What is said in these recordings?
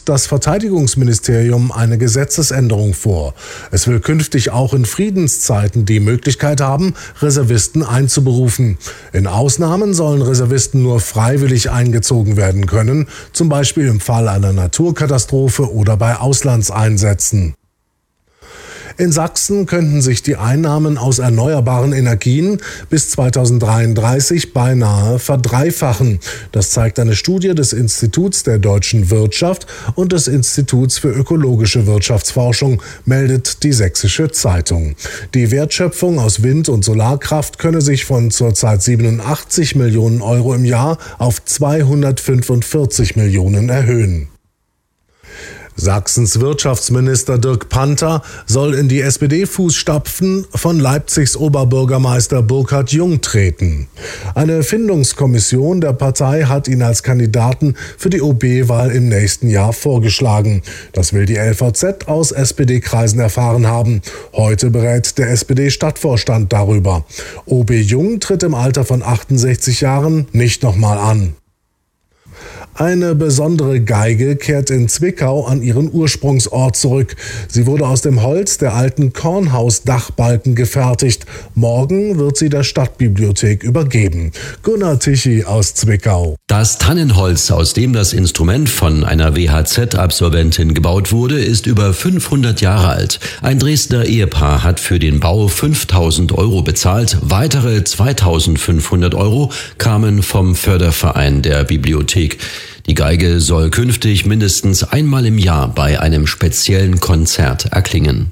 schlägt das Verteidigungsministerium eine Gesetzesänderung vor. Es will künftig auch in Friedenszeiten die Möglichkeit haben, Reservisten einzuberufen. In Ausnahmen sollen Reservisten nur freiwillig eingezogen werden können, zum Beispiel im Fall einer Naturkatastrophe oder bei Auslandseinsätzen. In Sachsen könnten sich die Einnahmen aus erneuerbaren Energien bis 2033 beinahe verdreifachen. Das zeigt eine Studie des Instituts der deutschen Wirtschaft und des Instituts für ökologische Wirtschaftsforschung, meldet die Sächsische Zeitung. Die Wertschöpfung aus Wind- und Solarkraft könne sich von zurzeit 87 Millionen Euro im Jahr auf 245 Millionen erhöhen. Sachsens Wirtschaftsminister Dirk Panther soll in die SPD-Fußstapfen von Leipzigs Oberbürgermeister Burkhard Jung treten. Eine Findungskommission der Partei hat ihn als Kandidaten für die OB-Wahl im nächsten Jahr vorgeschlagen. Das will die LVZ aus SPD-Kreisen erfahren haben. Heute berät der SPD-Stadtvorstand darüber. OB Jung tritt im Alter von 68 Jahren nicht nochmal an. Eine besondere Geige kehrt in Zwickau an ihren Ursprungsort zurück. Sie wurde aus dem Holz der alten Kornhaus-Dachbalken gefertigt. Morgen wird sie der Stadtbibliothek übergeben. Gunnar Tichy aus Zwickau. Das Tannenholz, aus dem das Instrument von einer WHZ-Absolventin gebaut wurde, ist über 500 Jahre alt. Ein Dresdner Ehepaar hat für den Bau 5.000 Euro bezahlt. Weitere 2.500 Euro kamen vom Förderverein der Bibliothek. Die Geige soll künftig mindestens einmal im Jahr bei einem speziellen Konzert erklingen.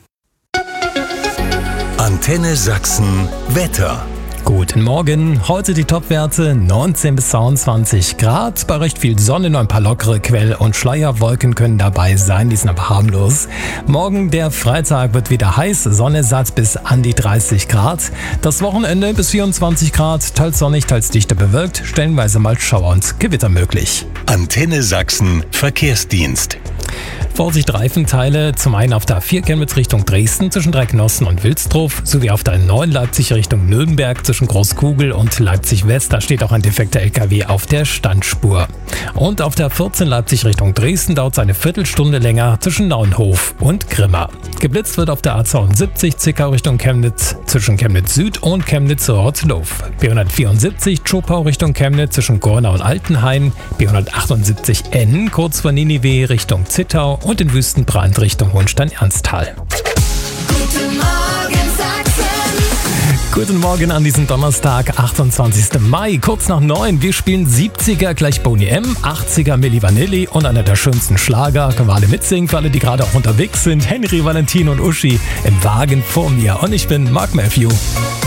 Antenne Sachsen Wetter. Guten Morgen, heute die Topwerte 19 bis 22 Grad, bei recht viel Sonne, nur ein paar lockere Quell- und Schleierwolken können dabei sein, die sind aber harmlos. Morgen, der Freitag, wird wieder heiß, Sonne satt bis an die 30 Grad. Das Wochenende bis 24 Grad, teils sonnig, teils dichter bewölkt, stellenweise mal Schauer und Gewitter möglich. Antenne Sachsen Verkehrsdienst. Vorsicht Reifenteile, zum einen auf der A4 Chemnitz Richtung Dresden zwischen Drecknossen und Wilsdruf, sowie auf der 9 Leipzig Richtung Nürnberg zwischen Großkugel und Leipzig West, da steht auch ein defekter LKW auf der Standspur. Und auf der 14 Leipzig Richtung Dresden dauert es eine Viertelstunde länger zwischen Naunhof und Grimma. Geblitzt wird auf der A72 Zickau Richtung Chemnitz zwischen Chemnitz Süd und Chemnitz-Rotlow. B174 Zschopau Richtung Chemnitz zwischen Gornau und Altenhain, B178 N kurz vor Ninive Richtung Zittau und in Wüstenbrand Richtung Hohenstein-Ernsthal. Guten Morgen Sachsen. Guten Morgen an diesem Donnerstag, 28. Mai, kurz nach 9. Wir spielen 70er gleich Boney M, 80er Milli Vanilli und einer der schönsten Schlager. Können wir alle mitsingen, für alle, die gerade auch unterwegs sind. Henry, Valentin und Uschi im Wagen vor mir. Und ich bin Mark Matthew.